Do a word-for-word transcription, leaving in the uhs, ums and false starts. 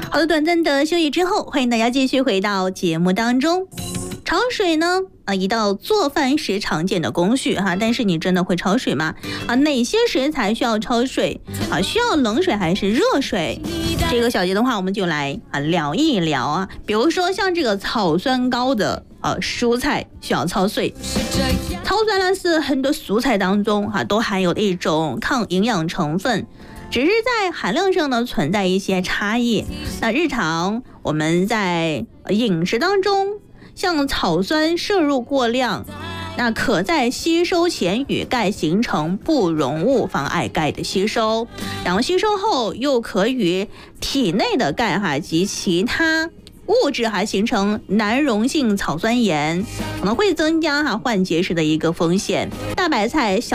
好的，短暂的休息之后，欢迎大家继续回到节目当中。焯水呢，啊，一道做饭时常见的工序哈，但是你真的会焯水吗？啊，哪些食材需要焯水？啊，需要冷水还是热水？这个小节的话，我们就来啊聊一聊啊。比如说像这个草酸高的呃蔬菜需要焯水。草酸呢是很多蔬菜当中哈、啊、都含有的一种抗营养成分。只是在含量上呢存在一些差异。那日常我们在饮食当中，像草酸摄入过量，那可在吸收前与钙形成不溶物，妨碍钙的吸收，然后吸收后又可与体内的钙哈及其他物质还形成难溶性草酸盐，可能会增加哈患结石的一个风险。大白菜、小